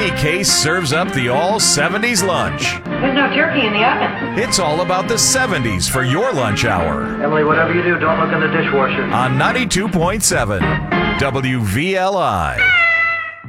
Kenny Case serves up the all 70s lunch. There's no turkey in the oven. It's all about the 70s for your lunch hour. Emily, whatever you do, don't look in the dishwasher. On 92.7 WVLI.